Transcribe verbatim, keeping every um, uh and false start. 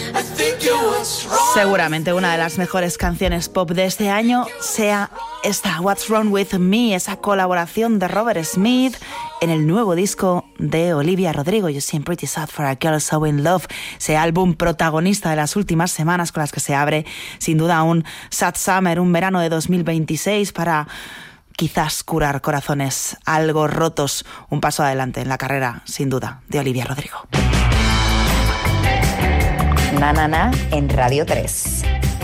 Seguramente una de las mejores canciones pop de este año sea esta What's Wrong With Me, esa colaboración de Robert Smith en el nuevo disco de Olivia Rodrigo, You Seem Pretty Sad for a Girl So In Love, ese álbum protagonista de las últimas semanas con las que se abre sin duda un Sad Summer, un verano de dos mil veintiséis para quizás curar corazones algo rotos, un paso adelante en la carrera sin duda de Olivia Rodrigo. Na, na, na, en Radio tres.